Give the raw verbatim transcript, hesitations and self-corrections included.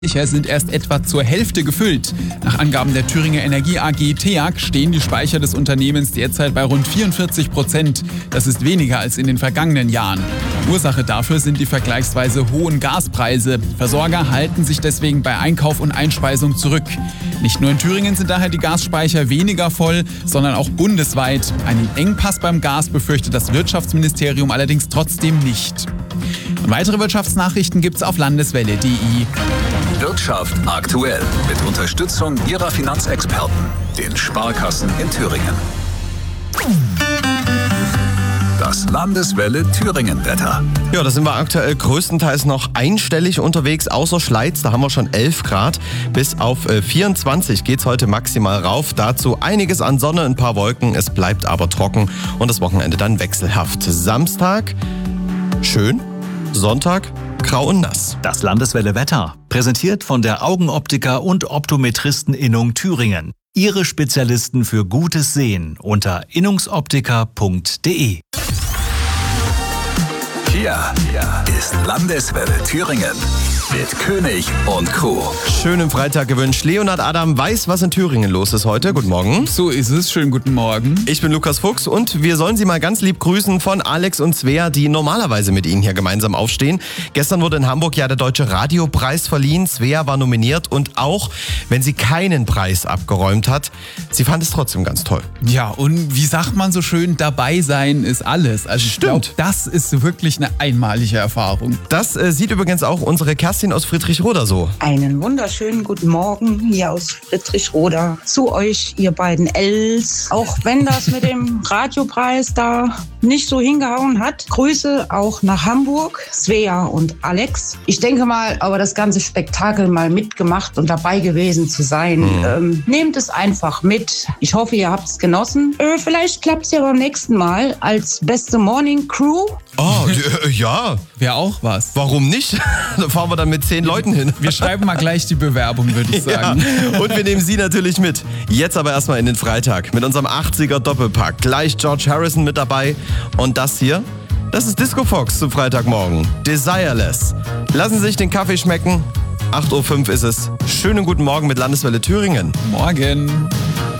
sind erst etwa zur Hälfte gefüllt. Nach Angaben der Thüringer Energie A G T E A G stehen die Speicher des Unternehmens derzeit bei rund vierundvierzig Prozent. Das ist weniger als in den vergangenen Jahren. Ursache dafür sind die vergleichsweise hohen Gaspreise. Versorger halten sich deswegen bei Einkauf und Einspeisung zurück. Nicht nur in Thüringen sind daher die Gasspeicher weniger voll, sondern auch bundesweit. Einen Engpass beim Gas befürchtet das Wirtschaftsministerium allerdings trotzdem nicht. Und weitere Wirtschaftsnachrichten gibt's auf landeswelle punkt de. Wirtschaft aktuell mit Unterstützung Ihrer Finanzexperten, den Sparkassen in Thüringen. Das Landeswelle Thüringen-Wetter. Ja, da sind wir aktuell größtenteils noch einstellig unterwegs, außer Schleiz. Da haben wir schon elf Grad. Bis auf äh, vierundzwanzig geht's heute maximal rauf. Dazu einiges an Sonne, ein paar Wolken. Es bleibt aber trocken und das Wochenende dann wechselhaft. Samstag schön, Sonntag grau und nass. Das Landeswelle Wetter, präsentiert von der Augenoptiker und Optometristen-Innung Thüringen. Ihre Spezialisten für gutes Sehen unter innungsoptiker punkt de. Hier, hier ist Landeswelle Thüringen mit König und Co. Schönen Freitag gewünscht. Leonhard Adam weiß, was in Thüringen los ist heute. Guten Morgen. So ist es. Schönen guten Morgen. Ich bin Lukas Fuchs und wir sollen Sie mal ganz lieb grüßen von Alex und Svea, die normalerweise mit Ihnen hier gemeinsam aufstehen. Gestern wurde in Hamburg ja der Deutsche Radiopreis verliehen. Svea war nominiert und auch, wenn sie keinen Preis abgeräumt hat, sie fand es trotzdem ganz toll. Ja, und wie sagt man so schön, dabei sein ist alles. Also ich glaube, das ist wirklich eine einmalige Erfahrung. Das äh, sieht übrigens auch unsere Kerstin aus Friedrichroda so. Einen wunderschönen guten Morgen hier aus Friedrichroda zu euch, ihr beiden Els. Auch wenn das mit dem Radiopreis da nicht so hingehauen hat, Grüße auch nach Hamburg, Svea und Alex. Ich denke mal, aber das ganze Spektakel mal mitgemacht und dabei gewesen zu sein. Mhm. Ähm, nehmt es einfach mit. Ich hoffe, ihr habt es genossen. Äh, vielleicht klappt es ja beim nächsten Mal als beste Morning Crew. Oh, äh, ja. Wäre auch was. Warum nicht? Da fahren wir dann mit zehn Leuten hin. Wir schreiben mal gleich die Bewerbung, würde ich sagen. Ja, und wir nehmen Sie natürlich mit. Jetzt aber erstmal in den Freitag mit unserem achtziger Doppelpack. Gleich George Harrison mit dabei. Und das hier, das ist Disco Fox zum Freitagmorgen. Desireless. Lassen Sie sich den Kaffee schmecken. acht Uhr fünf ist es. Schönen guten Morgen mit Landeswelle Thüringen. Morgen.